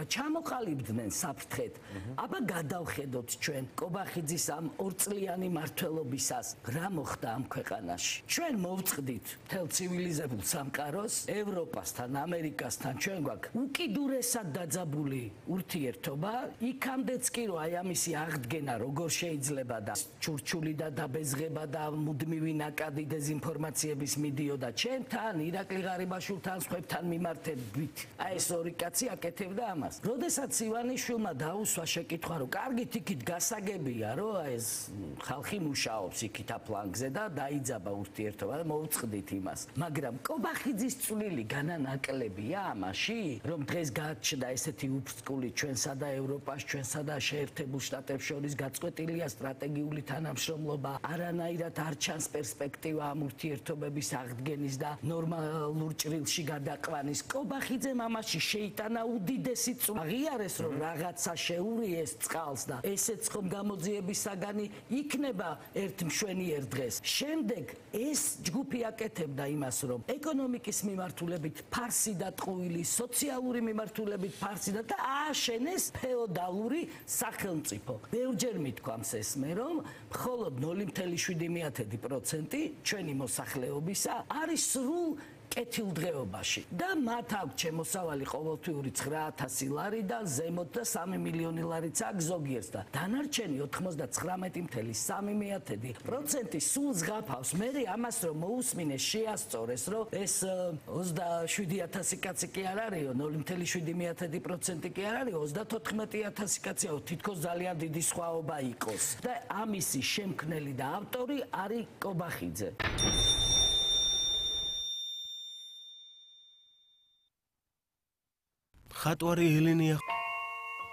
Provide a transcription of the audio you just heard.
და ჩამოყალიბდნენ საფრთხეთ. აბა გადავხედოთ ჩვენ კობახიძის ამ ორწლიანი მმართველობისას რა მოხდა ამ ქვეყანაში. ჩვენ მოვწყდით მთელ ცივილიზებულ სამყაროს, ევროპასთან, ამერიკასთან ჩვენ გვაქვს უკიდურესად დაძაბული ურთიერთობა, იქამდეც კი რომ აი ამისი აღდგენა როგორ შეიძლება და ჩურჩული და დაბეზღება და მუდმივი ნაკადი დეზინფორმაციების მიდიოდა ჩვენთან, ირაკლი ღარიბაშვილთან, სხვებთან მიმართებით. აი ეს ორი კაცი აკეთებდა ამას. როდესაც ივანიშვილმა დაუსვა შეკითხვა, რომ კარგით იქით გასაგებია, რომ ეს ხალხი მუშაობს იქითა ფლანგზე და დაიძაბა ურთიერთობა და მოვწყდით იმას. მაგრამ კობახიძის წვლილი განანაკლებია ამაში, რომ დღეს გაჩნდა ესეთი უფსკული ჩვენსა და ევროპას, ჩვენსა და შეერთებულ შტატებს შორის გაწყვეტილია სტრატეგიული თანამშრომლობა, არანაირად არ ჩანს პერსპექტივა ამ ურთიერთობების აღდგენის და ნორმალურ ჭრილში გადაყვანის. კობახიძემ ამაში შეიტანა უდიდესი წვლილი. აღიარეს, რომ რაღაცა შეურიეს წყალს და ესეც ხომ გამოძიების საგანი იქნება ერთ მშვენიერ დღეს. შემდეგ ეს ჯგუფი აკეთებდა იმას, რომ ეკონომიკის მიმართულებით ფარსი და ტყუილი, სოციალური მიმართულებით ფარსი და ააშენეს ფეოდალური სახელმწიფო. ბევრჯერ მithქვამს ესმე, რომ მხოლოდ 0.7% ჩვენი მოსახლეობისა არის სრულ კეთილდღეობაში და მათ აქვს შემოსავალი ყოველთვიური 9,000 ლარი და ზემოთ და 3 მილიონი ლარიც აქვს ზოგიერთს და დანარჩენი 99.3% სულ ზღაფავს. მე ამას რომ მოусმინეს, შეასწორეს, რომ ეს 27,000 კაცი კი არ არისო, 0.7% კი არ არის, 34,000 კაცია, თითქოს ძალიან დიდი სხვაობა იყოს. და ამისი შემქმნელი და ავტორი არის კობახიძე. ხატვარი ელენია